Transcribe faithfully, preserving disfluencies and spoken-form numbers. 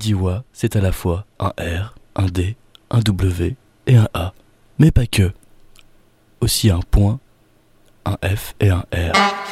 Diwa, c'est à la fois un R, un D, un W et un A. Mais pas que. Aussi un point, un F et un R.